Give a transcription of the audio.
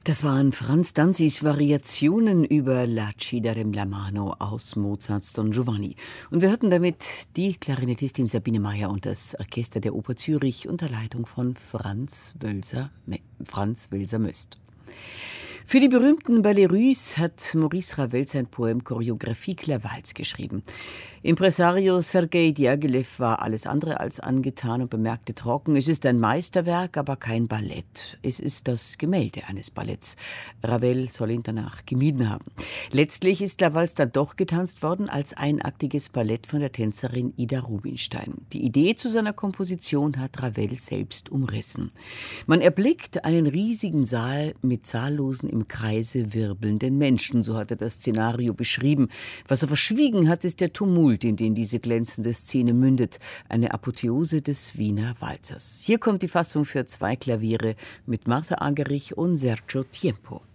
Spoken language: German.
Das waren Franz Danzis Variationen über La Ci-darem la mano aus Mozarts Don Giovanni. Und wir hörten damit die Klarinettistin Sabine Meyer und das Orchester der Oper Zürich unter Leitung von Franz Welser-Möst. Für die berühmten Ballets Russes hat Maurice Ravel sein Poem Choreographie Clervalds geschrieben. Impresario Sergei Diaghilev war alles andere als angetan und bemerkte trocken: Es ist ein Meisterwerk, aber kein Ballett. Es ist das Gemälde eines Balletts. Ravel soll ihn danach gemieden haben. Letztlich ist Clervalds dann doch getanzt worden als einaktiges Ballett von der Tänzerin Ida Rubinstein. Die Idee zu seiner Komposition hat Ravel selbst umrissen. Man erblickt einen riesigen Saal mit zahllosen im Kreise wirbelnden Menschen, so hat er das Szenario beschrieben. Was er verschwiegen hat, ist der Tumult, in den diese glänzende Szene mündet. Eine Apotheose des Wiener Walzers. Hier kommt die Fassung für 2 Klaviere mit Martha Argerich und Sergio Tiempo.